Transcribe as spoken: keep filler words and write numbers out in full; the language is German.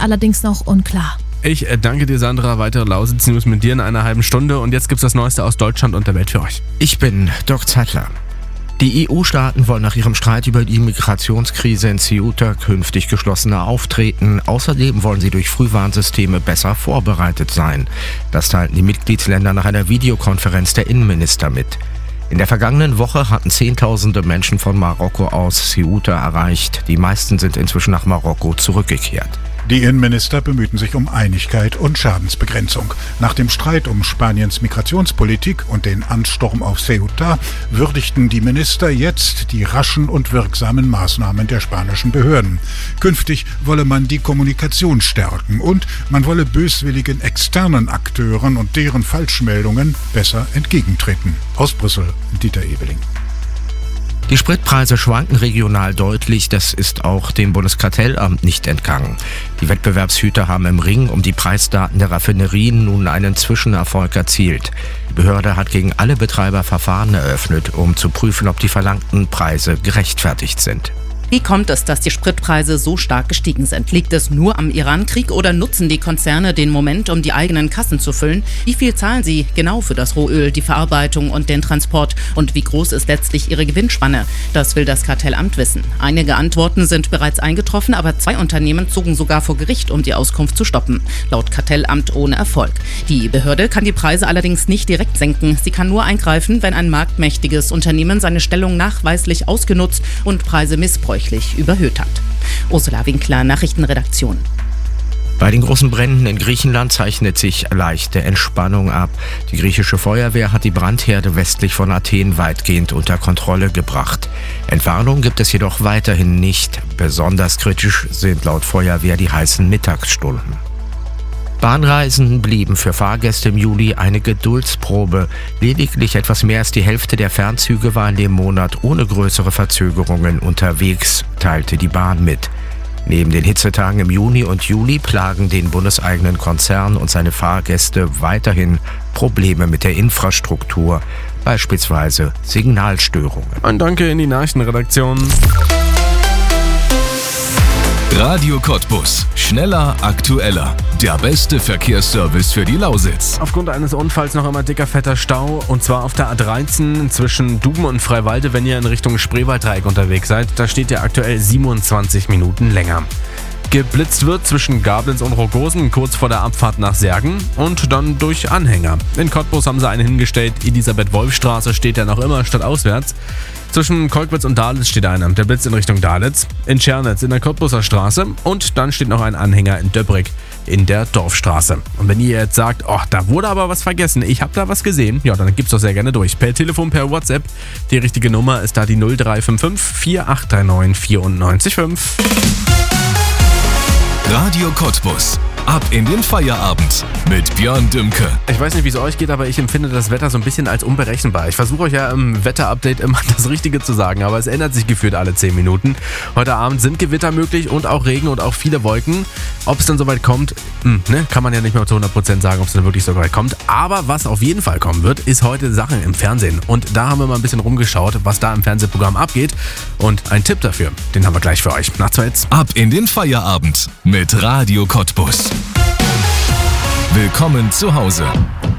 allerdings noch unklar. Ich danke dir, Sandra. Weitere Lausitz-News mit dir in einer halben Stunde. Und jetzt gibt's das Neueste aus Deutschland und der Welt für euch. Ich bin Dirk Zeitler. Die E U-Staaten wollen nach ihrem Streit über die Migrationskrise in Ceuta künftig geschlossener auftreten. Außerdem wollen sie durch Frühwarnsysteme besser vorbereitet sein. Das teilten die Mitgliedsländer nach einer Videokonferenz der Innenminister mit. In der vergangenen Woche hatten Zehntausende Menschen von Marokko aus Ceuta erreicht. Die meisten sind inzwischen nach Marokko zurückgekehrt. Die Innenminister bemühten sich um Einigkeit und Schadensbegrenzung. Nach dem Streit um Spaniens Migrationspolitik und den Ansturm auf Ceuta würdigten die Minister jetzt die raschen und wirksamen Maßnahmen der spanischen Behörden. Künftig wolle man die Kommunikation stärken und man wolle böswilligen externen Akteuren und deren Falschmeldungen besser entgegentreten. Aus Brüssel, Dieter Ebeling. Die Spritpreise schwanken regional deutlich, das ist auch dem Bundeskartellamt nicht entgangen. Die Wettbewerbshüter haben im Ring um die Preisdaten der Raffinerien nun einen Zwischenerfolg erzielt. Die Behörde hat gegen alle Betreiber Verfahren eröffnet, um zu prüfen, ob die verlangten Preise gerechtfertigt sind. Wie kommt es, dass die Spritpreise so stark gestiegen sind? Liegt es nur am Irankrieg oder nutzen die Konzerne den Moment, um die eigenen Kassen zu füllen? Wie viel zahlen sie genau für das Rohöl, die Verarbeitung und den Transport? Und wie groß ist letztlich ihre Gewinnspanne? Das will das Kartellamt wissen. Einige Antworten sind bereits eingetroffen, aber zwei Unternehmen zogen sogar vor Gericht, um die Auskunft zu stoppen. Laut Kartellamt ohne Erfolg. Die Behörde kann die Preise allerdings nicht direkt senken. Sie kann nur eingreifen, wenn ein marktmächtiges Unternehmen seine Stellung nachweislich ausgenutzt und Preise missbräuchlich überhöht hat. Ursula Winkler, Nachrichtenredaktion. Bei den großen Bränden in Griechenland zeichnet sich leichte Entspannung ab. Die griechische Feuerwehr hat die Brandherde westlich von Athen weitgehend unter Kontrolle gebracht. Entwarnung gibt es jedoch weiterhin nicht. Besonders kritisch sind laut Feuerwehr die heißen Mittagsstunden. Bahnreisen blieben für Fahrgäste im Juli eine Geduldsprobe. Lediglich etwas mehr als die Hälfte der Fernzüge war in dem Monat ohne größere Verzögerungen unterwegs, teilte die Bahn mit. Neben den Hitzetagen im Juni und Juli plagen den bundeseigenen Konzern und seine Fahrgäste weiterhin Probleme mit der Infrastruktur, beispielsweise Signalstörungen. Ein Danke in die Nachrichtenredaktion. Radio Cottbus. Schneller, aktueller. Der beste Verkehrsservice für die Lausitz. Aufgrund eines Unfalls noch immer dicker, fetter Stau. Und zwar auf der A dreizehn zwischen Duben und Freiwalde, wenn ihr in Richtung Spreewalddreieck unterwegs seid. Da steht ihr aktuell siebenundzwanzig Minuten länger. Geblitzt wird zwischen Gablenz und Rogosen kurz vor der Abfahrt nach Särgen und dann durch Anhänger. In Cottbus haben sie einen hingestellt. Elisabeth-Wolf-Straße steht ja noch immer stadtauswärts. Zwischen Kolkwitz und Dalitz steht einer, der Blitz in Richtung Dalitz. In Tschernitz in der Cottbuser Straße und dann steht noch ein Anhänger in Döbrick in der Dorfstraße. Und wenn ihr jetzt sagt, oh, da wurde aber was vergessen, ich habe da was gesehen, ja, dann gibt's doch sehr gerne durch. Per Telefon, per WhatsApp. Die richtige Nummer ist da die null drei fünf fünf vier acht drei neun vier neun fünf. Radio Cottbus. Ab in den Feierabend mit Björn Dümke. Ich weiß nicht, wie es euch geht, aber ich empfinde das Wetter so ein bisschen als unberechenbar. Ich versuche euch ja im Wetterupdate immer das Richtige zu sagen, aber es ändert sich gefühlt alle zehn Minuten. Heute Abend sind Gewitter möglich und auch Regen und auch viele Wolken. Ob es dann soweit kommt, mh, ne, kann man ja nicht mehr zu hundert Prozent sagen, ob es dann wirklich so weit kommt. Aber was auf jeden Fall kommen wird, ist heute Sachen im Fernsehen. Und da haben wir mal ein bisschen rumgeschaut, was da im Fernsehprogramm abgeht. Und ein Tipp dafür, den haben wir gleich für euch. Nach zwei jetzt. Ab in den Feierabend mit Radio Cottbus. Willkommen zu Hause.